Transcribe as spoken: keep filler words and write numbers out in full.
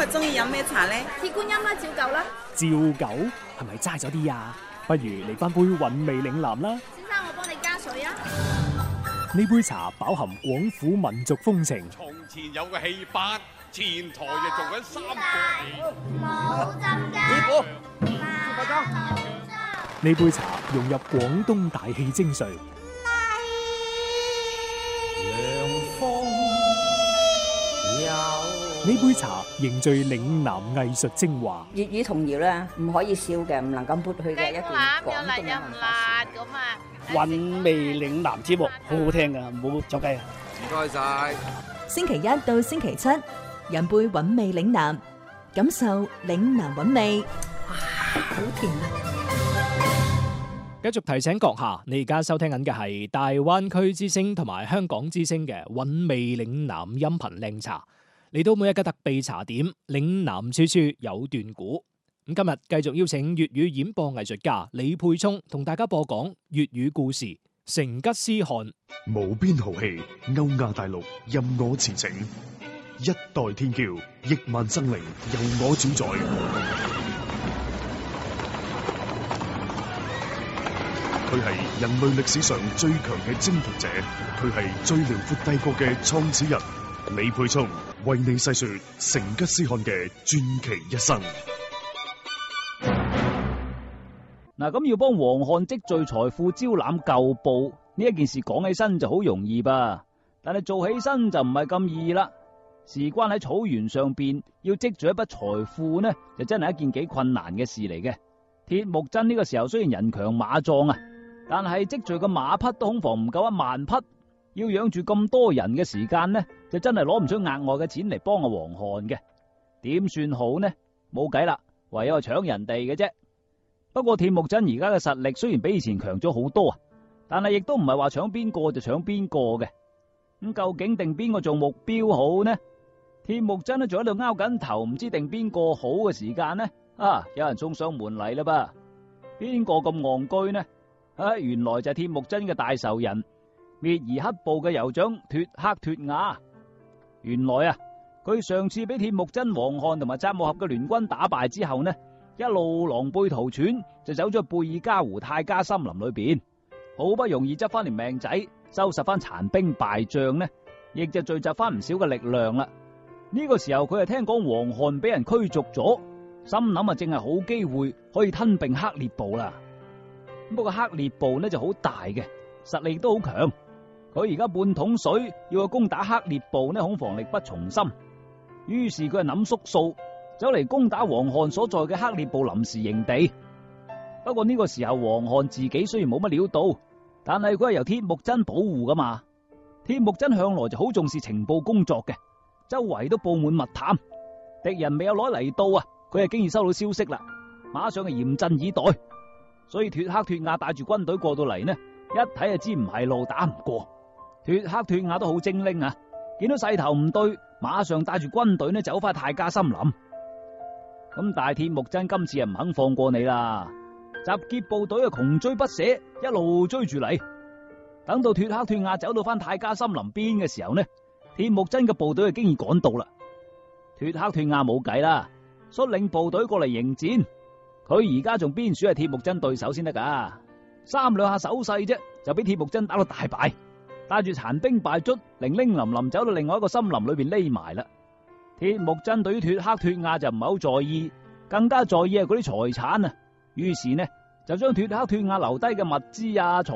佢中意飲咩茶咧？ 鐵觀音啦，照舊啦。 照舊係咪齋咗啲啊？不如嚟翻杯韻味嶺南啦。 先生，我幫你加水啊。 呢杯茶飽含廣府民族風情。 從前有個戲班，前台就做緊三個冇浸雞。 師傅，師傅裝。 呢杯茶融入廣東大氣精髓。呢杯茶凝聚嶺南藝術精華。 粵語童謠咧，唔可以笑嘅，唔能夠抹去嘅一段廣東嘅文化。 咁啊， 韻味嶺南節目好好聽噶，唔好走雞啊！ 唔該晒。 星期一到星期七，飲杯韻味嶺南，感受嶺南韻味。哇，好甜啊！ 繼續提醒閣下，你而家收聽緊嘅係大灣區之聲同埋香港之聲嘅韻味嶺南音頻靚茶。嚟到每一個特備茶點，嶺南處處有段古。咁今日繼續邀請粵語演播藝術家李沛聰同大家播講粵語故事《成吉思汗》。 無邊豪氣，歐亞大陸任我馳騁，一代天驕，億萬生靈由我主宰。佢係人類歷史上最強嘅征服者，佢係最遼闊帝國嘅創始人。李沛聰為你細說成吉思汗嘅傳奇一生。 嗱，咁要幫黃漢積聚財富、招攬舊部呢一件事講起身就好容易吧，但係做起身就唔係咁易啦。事關喺草原上邊要積聚一筆財富呢，就真係一件幾困難嘅事嚟嘅。鐵木真呢個時候雖然人強馬壯啊，但係積聚嘅馬匹都恐防唔夠一萬匹。要養住咁多人嘅時間呢，就真係攞唔出額外嘅錢嚟幫阿黃漢嘅，點算好呢？冇計啦，唯有係搶人哋嘅啫。不過鐵木真而家嘅實力雖然比以前強咗好多啊，但係亦都唔係話搶邊個就搶邊個嘅。咁究竟定邊個做目標好呢？鐵木真呢仲喺度拗緊頭，唔知定邊個好嘅時間呢？啊，有人送上門嚟啦噃，邊個咁戇居呢？啊，原來就係鐵木真嘅大仇人。滅夷黑部嘅酋長脫克脫雅，原來啊，佢上次俾鐵木真、黃漢同埋扎木合嘅聯軍打敗之後呢，一路狼狽逃竄，就走咗去貝爾加湖泰加森林裏邊，好不容易執翻條命仔，收拾翻殘兵敗將呢，亦就聚集翻唔少嘅力量啦。呢、這個時候佢係聽講黃漢俾人驅逐咗，心諗啊，正係好機會可以吞併黑烈部啦。不過黑烈部呢就好大嘅，實力都好強。佢而家半桶水，要去攻打黑烈部呢，恐防力不從心。於是佢係諗縮數，走嚟攻打黃漢所在嘅黑烈部臨時營地。不過呢個時候，黃漢自己雖然冇乜料到，但係佢係由鐵木真保護噶嘛。鐵木真向來就好重視情報工作嘅，周圍都布滿密探，敵人未有攞嚟到啊，佢係經已收到消息啦，馬上係嚴陣以待。所以脫克脫雅帶住軍隊過到嚟呢，一睇就知唔係路，打唔過。脫克脫雅都好精靈啊！見到勢頭唔對，馬上帶住軍隊呢走翻泰加森林。咁但係鐵木真今次又唔肯放過你啦，集結部隊啊窮追不捨，一路追住嚟。等到脫克脫雅走到翻泰加森林邊嘅時候呢，鐵木真嘅部隊就經已趕到啦。脫克脫雅冇計啦，率領部隊過嚟迎戰。佢而家仲邊處係鐵木真對手先得噶？三兩下手勢啫，就俾鐵木真打到大敗。帶住殘兵敗卒，零零林林走到另外一個森林裏邊匿埋啦。鐵木真對於脫克脫雅就唔係好在意，更加在意係嗰啲財產啊。於是呢，就將脫克脫雅留低嘅物資啊、